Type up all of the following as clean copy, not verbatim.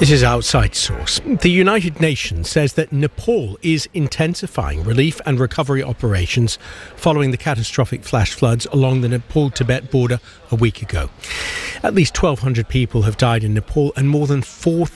This is Outside Source. The United Nations says that Nepal is intensifying relief and recovery operations following the catastrophic flash floods along the Nepal-Tibet border a week ago. At least 1,200 people have died in Nepal and more than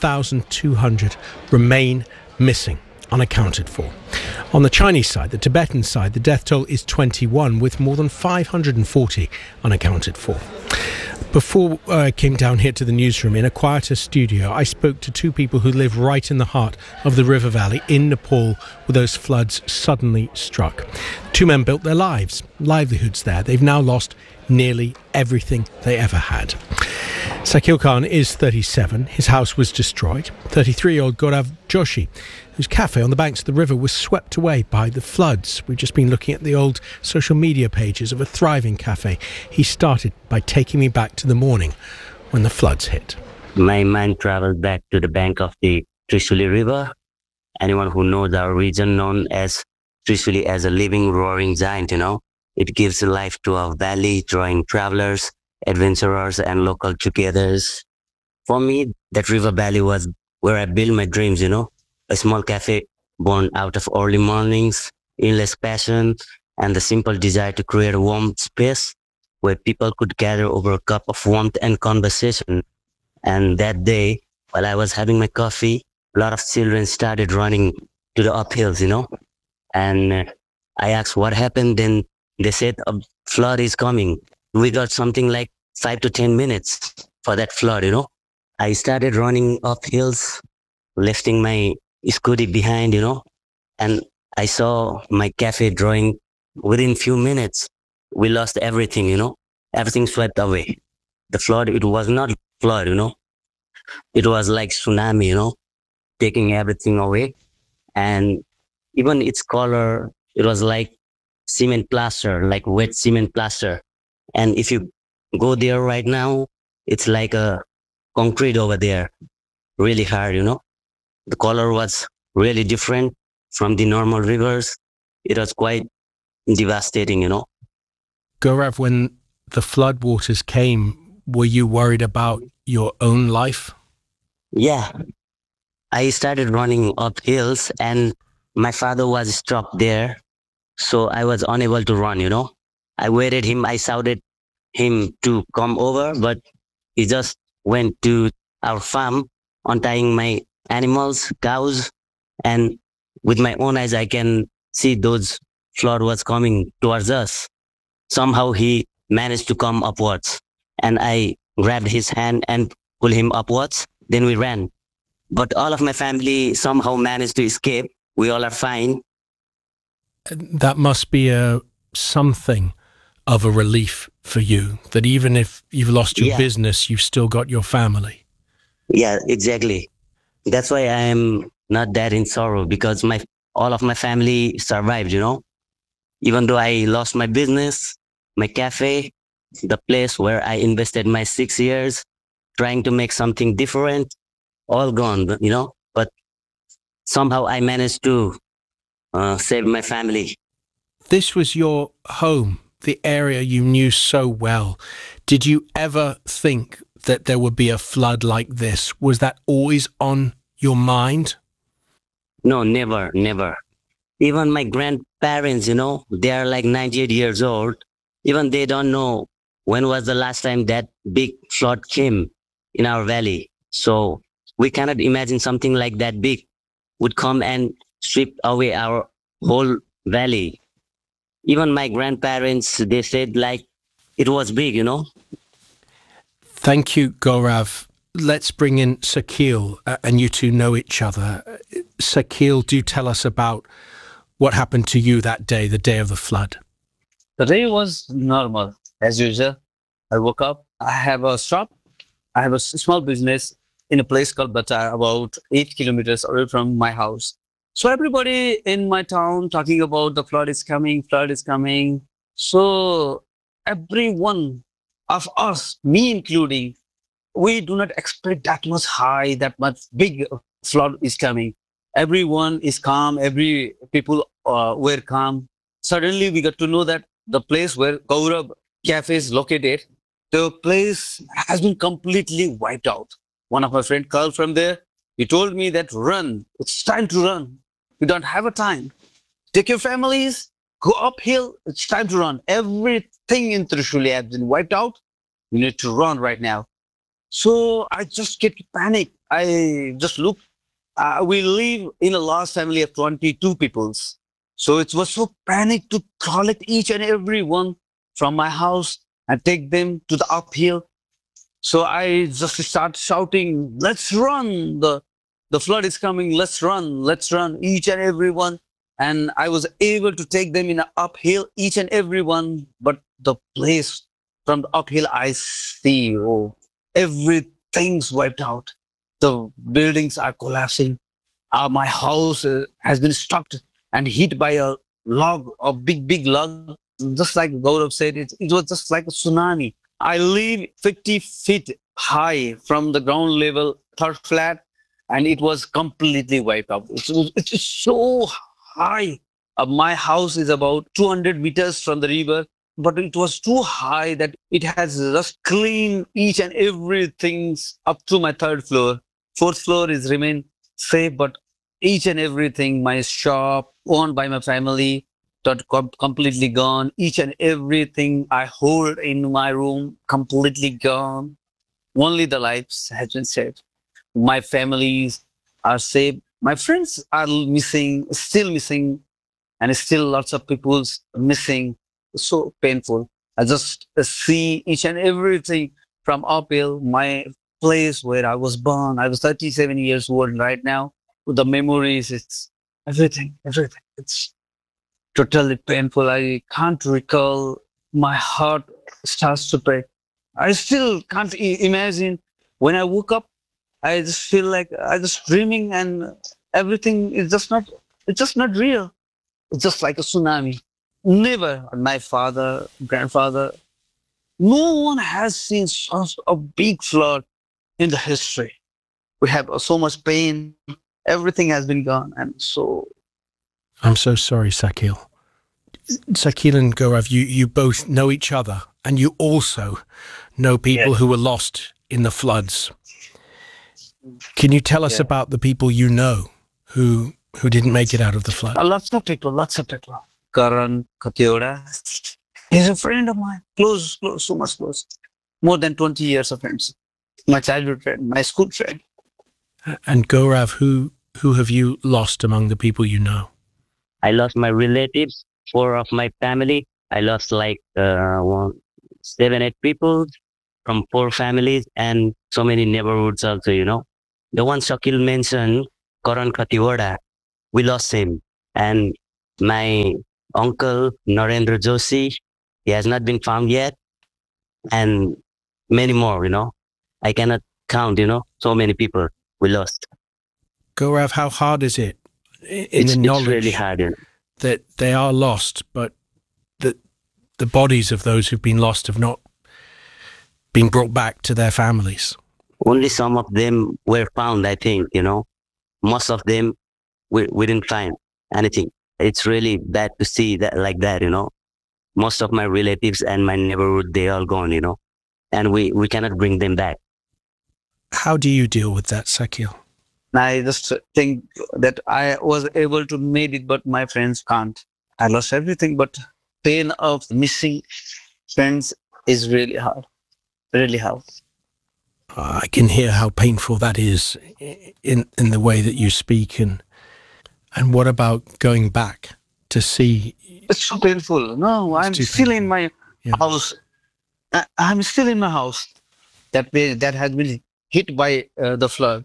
4,200 remain missing, unaccounted for. On the Chinese side, the Tibetan side, the death toll is 21, with more than 540 unaccounted for. Before I came down here to the newsroom in a quieter studio, I spoke to two people who live right in the heart of the river valley in Nepal where those floods suddenly struck. Two men built their livelihoods there. They've now lost nearly everything they ever had. Sakil Khan is 37. His house was destroyed. 33-year-old Gaurav Joshi, whose cafe on the banks of the river was swept away by the floods. We've just been looking at the old social media pages of a thriving cafe. He started by taking me back to the morning when the floods hit. My mind traveled back to the bank of the Trishuli River. Anyone who knows our region known as Trishuli as a living, roaring giant, It gives life to our valley, drawing travelers, adventurers, and local togethers. For me, that river valley was where I built my dreams, A small cafe born out of early mornings, endless passion, and the simple desire to create a warm space where people could gather over a cup of warmth and conversation. And that day, while I was having my coffee, a lot of children started running to the uphills, And I asked what happened. Then they said a flood is coming. We got something like 5 to 10 minutes for that flood, I started running up hills, lifting my scooty behind, and I saw my cafe drawing within few minutes. We lost everything, everything swept away. The flood, it was not flood, it was like tsunami, taking everything away. And even its color, it was like cement plaster, like wet cement plaster. And if you go there right now, it's like a concrete over there, really hard, The color was really different from the normal rivers. It was quite devastating, Gaurav, when the flood waters came, were you worried about your own life? Yeah. I started running up hills and my father was stuck there. So I was unable to run, I waited him. I shouted him to come over, but he just went to our farm, untying my animals, cows, and with my own eyes, I can see those flood was coming towards us. Somehow he managed to come upwards and I grabbed his hand and pulled him upwards. Then we ran. But all of my family somehow managed to escape. We all are fine. That must be something of a relief for you, that even if you've lost your business, you've still got your family. Yeah, exactly. That's why I am not that in sorrow, because all of my family survived, Even though I lost my business, my cafe, the place where I invested my 6 years, trying to make something different, all gone, But somehow I managed to save my family. This was your home, the area you knew so well. Did you ever think that there would be a flood like this? Was that always on your mind? No, never. Even my grandparents, they are like 98 years old. Even they don't know when was the last time that big flood came in our valley. So we cannot imagine something like that big would come and sweep away our whole valley. Even my grandparents, they said like it was big, Thank you, Gaurav. Let's bring in Sakil, and you two know each other. Sakil, do tell us about what happened to you that day, the day of the flood. The day was normal, as usual. I woke up. I have a shop. I have a small business in a place called Batar, about 8 kilometers away from my house. So everybody in my town talking about the flood is coming, flood is coming. So every one of us, me including, we do not expect that much high, that much big flood is coming. Everyone is calm. Every people were calm. Suddenly we got to know that the place where Gaurav Cafe is located, the place has been completely wiped out. One of my friends called from there. He told me that run. It's time to run. You don't have a time. Take your families, go uphill. It's time to run. Everything in Trishuli has been wiped out. You need to run right now. So I just get panic. I just look. We live in a large family of 22 peoples. So it was so panic to collect each and every one from my house and take them to the uphill. So I just start shouting, let's run. The flood is coming. Let's run, each and every one. And I was able to take them in an uphill, each and every one. But the place from the uphill, I see, oh, everything's wiped out. The buildings are collapsing. My house has been struck and hit by a log, a big log. Just like Gaurav said, it was just like a tsunami. I live 50 feet high from the ground level, third flat, and it was completely wiped out. It's so high. My house is about 200 meters from the river, but it was too high that it has just cleaned each and everything up to my third floor. Fourth floor is remain safe, but each and everything, my shop owned by my family, got completely gone. Each and everything I hold in my room, completely gone. Only the lives has been saved. My families are saved. My friends are still missing, and still lots of people's missing. So painful. I just see each and everything from uphill, my place where I was born. I was 37 years old right now. The memories, it's everything. It's totally painful. I can't recall. My heart starts to break. I still can't imagine. When I woke up, I just feel like I just dreaming and everything is it's just not real. It's just like a tsunami. Never my father, grandfather, no one has seen such a big flood in the history. We have so much pain. Everything has been gone. And so I'm so sorry, Sakil. Sakil and Gaurav, you both know each other, and you also know people who were lost in the floods. Can you tell us about the people you know who didn't make it out of the flood? Lots of people. Karan Katioda. He's a friend of mine. Close, so much close. More than 20 years of friends. My childhood friend, my school friend. And Gaurav, who have you lost among the people you know? I lost my relatives, 4 of my family. I lost like 7, 8 people from 4 families and so many neighborhoods also, The one Shakil mentioned, Karan Khatiwada, we lost him. And my uncle, Narendra Joshi, he has not been found yet. And many more, I cannot count, so many people we lost. Gaurav, how hard is it It's really hard, that they are lost, but that the bodies of those who've been lost have not been brought back to their families? Only some of them were found, I think, Most of them, we didn't find anything. It's really bad to see that like that, Most of my relatives and my neighborhood, they all gone, And we cannot bring them back. How do you deal with that, Sakil? I just think that I was able to make it, but my friends can't. I lost everything, but pain of missing friends is really hard. Really hard. I can hear how painful that is in the way that you speak. And what about going back to see? It's so painful. No, I'm still in my house. I'm still in my house that has been hit by the flood.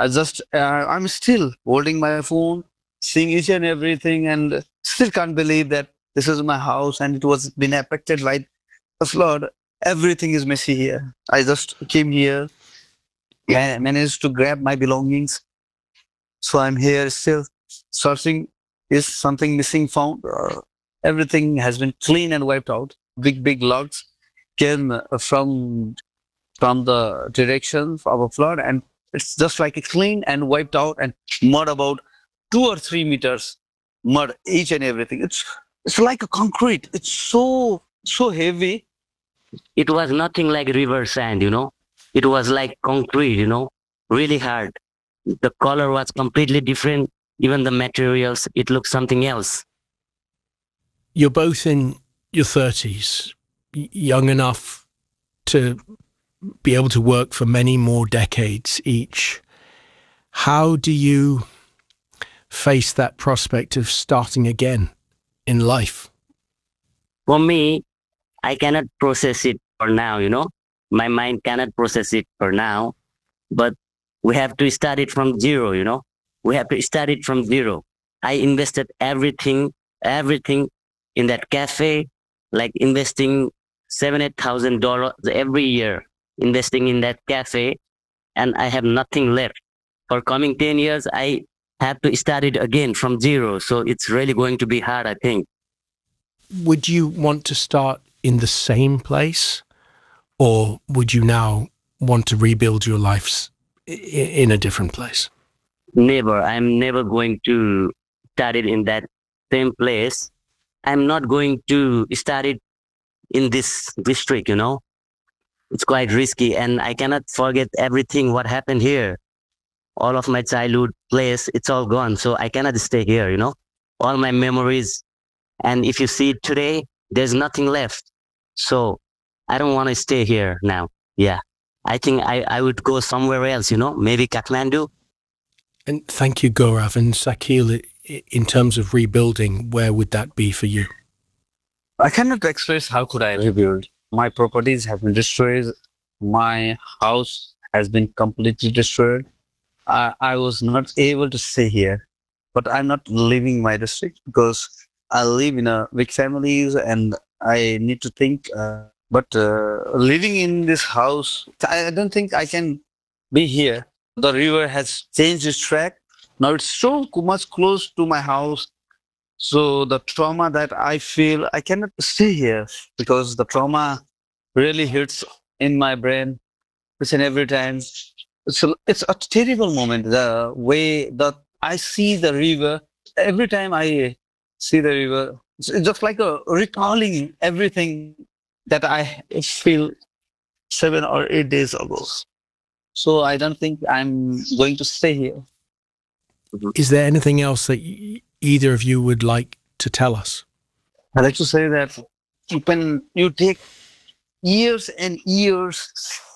I'm still holding my phone, seeing each and everything, and still can't believe that this is my house and it was been affected by the flood. Everything is messy here. I just came here, managed to grab my belongings. So I'm here still searching. Is something missing found? Everything has been clean and wiped out. Big logs came from the direction of a flood, and it's just like a clean and wiped out, and mud about 2 or 3 meters, mud each and everything. It's like a concrete. It's so heavy. It was nothing like river sand, It was like concrete, really hard. The color was completely different. Even the materials, it looked something else. You're both in your 30s, young enough to be able to work for many more decades each. How do you face that prospect of starting again in life? For me, I cannot process it for now, My mind cannot process it for now. But we have to start it from zero, We have to start it from zero. I invested everything in that cafe, like investing $7,000-8,000 every year, investing in that cafe, and I have nothing left. For coming 10 years, I have to start it again from zero. So it's really going to be hard, I think. Would you want to start in the same place, or would you now want to rebuild your lives in a different place? Never. I'm never going to start it in that same place. I'm not going to start it in this district, It's quite risky, and I cannot forget everything what happened here. All of my childhood place, it's all gone. So I cannot stay here, All my memories. And if you see it today, there's nothing left. So I don't want to stay here now. Yeah. I think I would go somewhere else, maybe Kathmandu. And thank you, Gaurav. And Sakil, in terms of rebuilding, where would that be for you? I cannot express how could I rebuild. My properties have been destroyed. My house has been completely destroyed. I was not able to stay here, but I'm not leaving my district because I live in a big families and I need to think. But living in this house, I don't think I can be here. The river has changed its track. Now it's so much close to my house. So the trauma that I feel, I cannot stay here because the trauma really hits in my brain each and every time. It's a terrible moment. The way that I see the river, every time I see the river, it's just like recalling everything that I feel 7 or 8 days ago. So I don't think I'm going to stay here. Is there anything else that either of you would like to tell us? I'd like to say that when you take years and years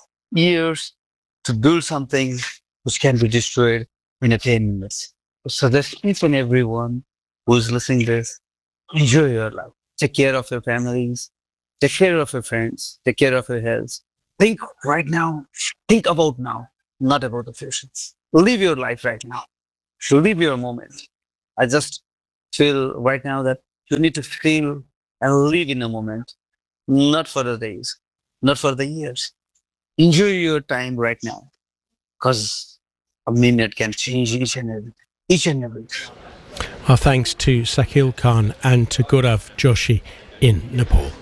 to build something which can be destroyed in 10 minutes. So that's each and everyone who's listening to this, enjoy your life. Take care of your families. Take care of your friends. Take care of your health. Think right now. Think about now, not about the future. Live your life right now. Live your moment. I just feel right now that you need to feel and live in a moment, not for the days, not for the years. Enjoy your time right now, because a minute can change each and every. Our thanks to Sakil Khan and to Gaurav Joshi in Nepal.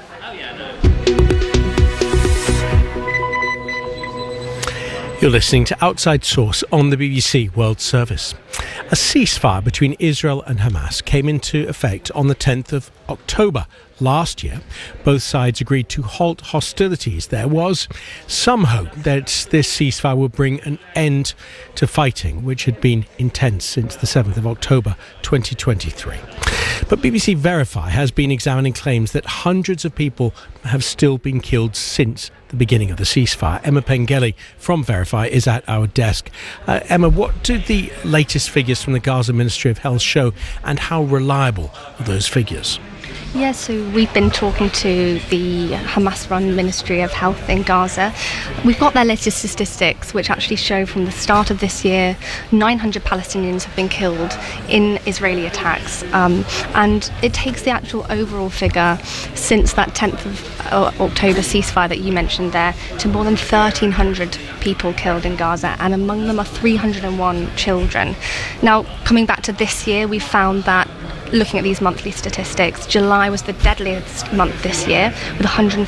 You're listening to Outside Source on the BBC World Service. A ceasefire between Israel and Hamas came into effect on the 10th of October last year. Both sides agreed to halt hostilities. There was some hope that this ceasefire would bring an end to fighting, which had been intense since the 7th of October 2023. But BBC Verify has been examining claims that hundreds of people have still been killed since the beginning of the ceasefire. Emma Pengelly from Verify is at our desk. Emma, what do the latest figures from the Gaza Ministry of Health show, and how reliable are those figures? Yeah, so we've been talking to the Hamas-run Ministry of Health in Gaza. We've got their latest statistics, which actually show from the start of this year, 900 Palestinians have been killed in Israeli attacks. And it takes the actual overall figure since that 10th of October ceasefire that you mentioned there to more than 1,300 people killed in Gaza, and among them are 301 children. Now, coming back to this year, we found that looking at these monthly statistics, July was the deadliest month this year, with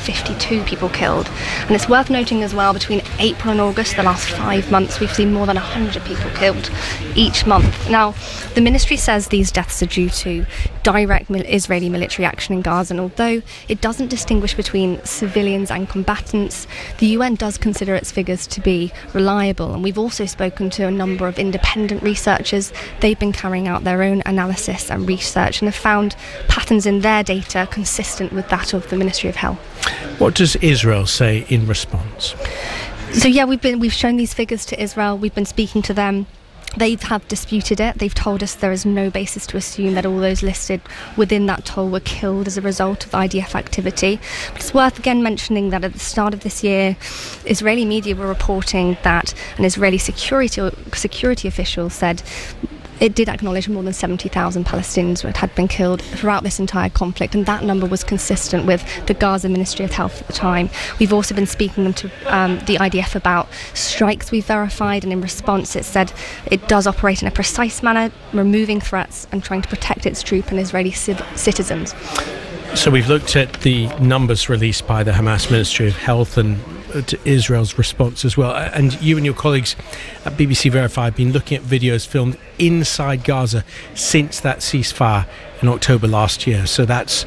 152 people killed. And it's worth noting as well, between April and August, the last 5 months, we've seen more than 100 people killed each month. Now, the ministry says these deaths are due to direct Israeli military action in Gaza, and although it doesn't distinguish between civilians and combatants, the UN does consider its figures to be reliable. And we've also spoken to a number of independent researchers. They've been carrying out their own analysis and research and have found patterns in their data consistent with that of the Ministry of Health. What does Israel say in response? So yeah, we've shown these figures to Israel. We've been speaking to them. They have disputed it. They've told us there is no basis to assume that all those listed within that toll were killed as a result of IDF activity. But it's worth again mentioning that at the start of this year, Israeli media were reporting that an Israeli security official said it did acknowledge more than 70,000 Palestinians had been killed throughout this entire conflict, and that number was consistent with the Gaza Ministry of Health at the time. We've also been speaking to the IDF about strikes we've verified, and in response it said it does operate in a precise manner, removing threats and trying to protect its troops and Israeli citizens. So we've looked at the numbers released by the Hamas Ministry of Health and to Israel's response as well. And you and your colleagues at BBC Verify have been looking at videos filmed inside Gaza since that ceasefire in October last year. So that's,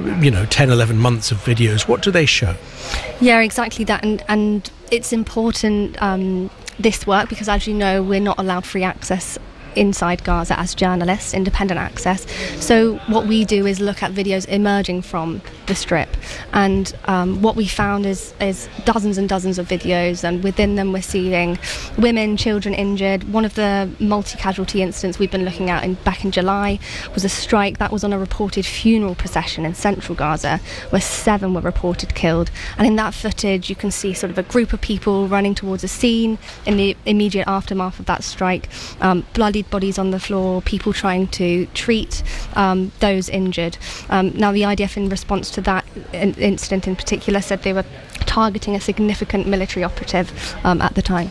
10, 11 months of videos. What do they show? Yeah, exactly that. And it's important, this work, because as you know, we're not allowed free access inside Gaza as journalists, independent access. So what we do is look at videos emerging from the Strip, and what we found is dozens and dozens of videos, and within them we're seeing women, children injured. One of the multi-casualty incidents we've been looking at back in July was a strike that was on a reported funeral procession in central Gaza, where 7 were reported killed. And in that footage you can see sort of a group of people running towards a scene in the immediate aftermath of that strike, bloodied bodies on the floor, people trying to treat those injured. Now the IDF, in response to that incident in particular, said they were targeting a significant military operative at the time.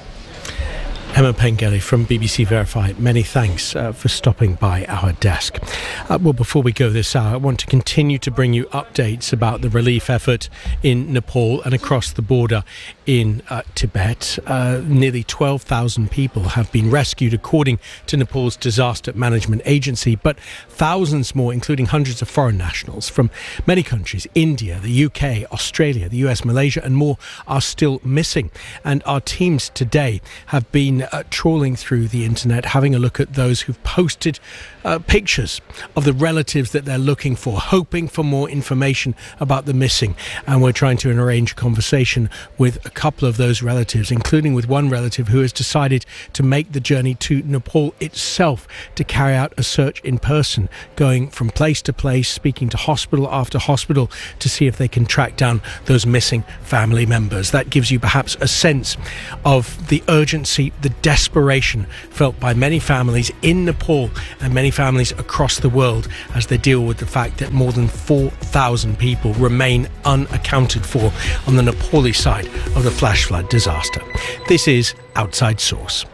Emma Pengelly from BBC Verify, many thanks for stopping by our desk. Well, before we go this hour, I want to continue to bring you updates about the relief effort in Nepal and across the border in Tibet. Nearly 12,000 people have been rescued, according to Nepal's Disaster Management Agency, but thousands more, including hundreds of foreign nationals from many countries, India, the UK, Australia, the US, Malaysia and more, are still missing. And our teams today have been trawling through the internet, having a look at those who've posted pictures of the relatives that they're looking for, hoping for more information about the missing. And we're trying to arrange a conversation with a couple of those relatives, including with one relative who has decided to make the journey to Nepal itself to carry out a search in person, going from place to place, speaking to hospital after hospital to see if they can track down those missing family members. That gives you perhaps a sense of the urgency, the desperation felt by many families in Nepal and many families across the world as they deal with the fact that more than 4,000 people remain unaccounted for on the Nepali side of the flash flood disaster. This is Outside Source.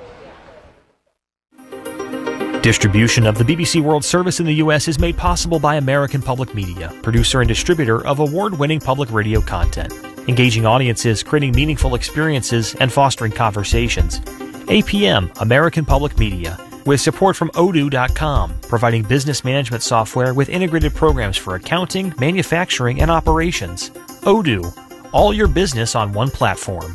Distribution of the BBC World Service in the U.S. is made possible by American Public Media, producer and distributor of award-winning public radio content, engaging audiences, creating meaningful experiences, and fostering conversations. APM, American Public Media, with support from Odoo.com, providing business management software with integrated programs for accounting, manufacturing, and operations. Odoo, all your business on one platform.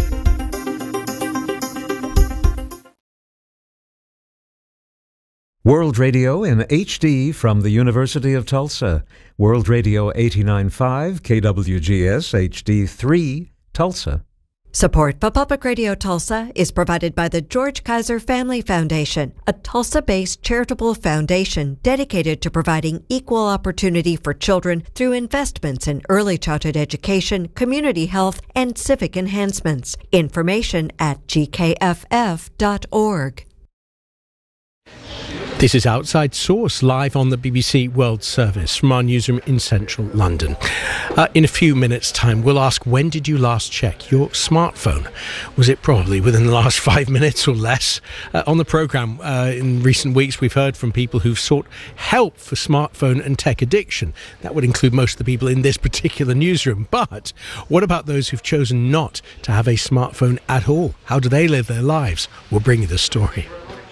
World Radio in HD from the University of Tulsa. World Radio 89.5 KWGS HD3 Tulsa. Support for Public Radio Tulsa is provided by the George Kaiser Family Foundation, a Tulsa-based charitable foundation dedicated to providing equal opportunity for children through investments in early childhood education, community health, and civic enhancements. Information at gkff.org. This is Outside Source, live on the BBC World Service from our newsroom in central London. In a few minutes' time, we'll ask, when did you last check your smartphone? Was it probably within the last 5 minutes or less? On the programme, in recent weeks, we've heard from people who've sought help for smartphone and tech addiction. That would include most of the people in this particular newsroom. But what about those who've chosen not to have a smartphone at all? How do they live their lives? We'll bring you the story.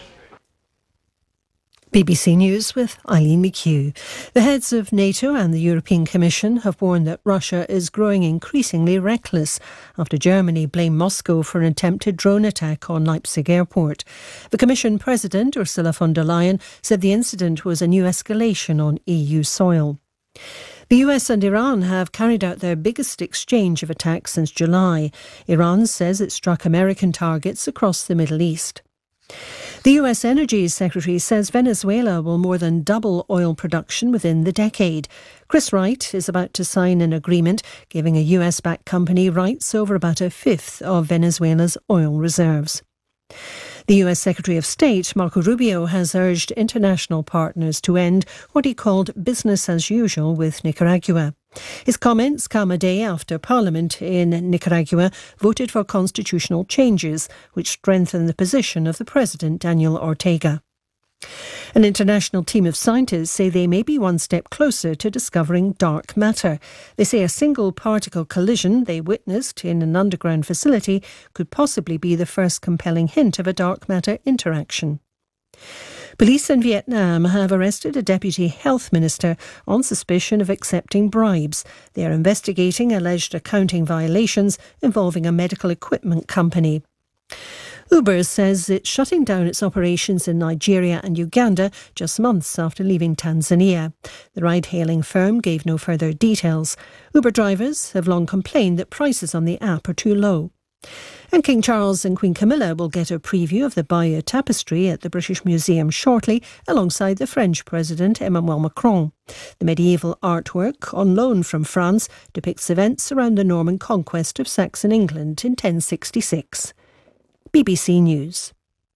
BBC News with Eileen McHugh. The heads of NATO and the European Commission have warned that Russia is growing increasingly reckless after Germany blamed Moscow for an attempted drone attack on Leipzig airport. The Commission President, Ursula von der Leyen, said the incident was a new escalation on EU soil. The US and Iran have carried out their biggest exchange of attacks since July. Iran says it struck American targets across the Middle East. The US Energy Secretary says Venezuela will more than double oil production within the decade. Chris Wright is about to sign an agreement giving a US-backed company rights over about a fifth of Venezuela's oil reserves. The US Secretary of State, Marco Rubio, has urged international partners to end what he called business as usual with Nicaragua. His comments come a day after Parliament in Nicaragua voted for constitutional changes which strengthen the position of the President, Daniel Ortega. An international team of scientists say they may be one step closer to discovering dark matter. They say a single particle collision they witnessed in an underground facility could possibly be the first compelling hint of a dark matter interaction. Police in Vietnam have arrested a deputy health minister on suspicion of accepting bribes. They are investigating alleged accounting violations involving a medical equipment company. Uber says it's shutting down its operations in Nigeria and Uganda just months after leaving Tanzania. The ride-hailing firm gave no further details. Uber drivers have long complained that prices on the app are too low. And King Charles and Queen Camilla will get a preview of the Bayeux Tapestry at the British Museum shortly, alongside the French President Emmanuel Macron. The medieval artwork, on loan from France, depicts events around the Norman conquest of Saxon England in 1066. BBC News.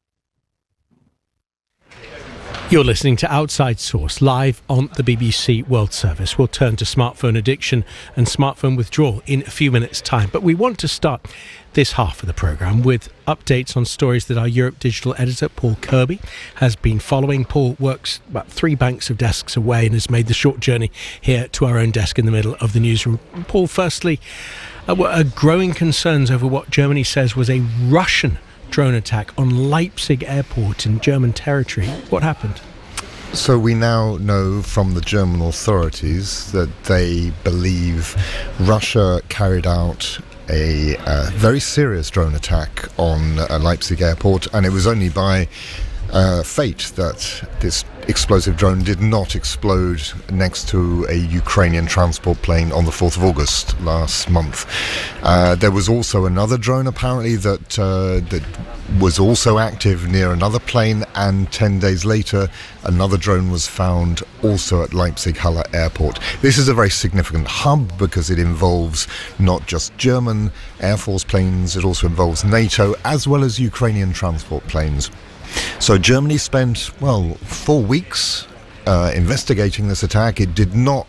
You're listening to Outside Source, live on the BBC World Service. We'll turn to smartphone addiction and smartphone withdrawal in a few minutes' time. But we want to start this half of the programme with updates on stories that our Europe Digital editor, Paul Kirby, has been following. Paul works about 3 banks of desks away and has made the short journey here to our own desk in the middle of the newsroom. Paul, firstly, growing concerns over what Germany says was a Russian drone attack on Leipzig airport in German territory. What happened? So we now know from the German authorities that they believe Russia carried out a very serious drone attack on Leipzig airport, and it was only by fate that this explosive drone did not explode next to a Ukrainian transport plane on the 4th of August last month. There was also another drone apparently that was also active near another plane, and 10 days later another drone was found also at Leipzig Halle Airport. This is a very significant hub because it involves not just German Air Force planes, it also involves NATO as well as Ukrainian transport planes. So Germany spent, 4 weeks investigating this attack. It did not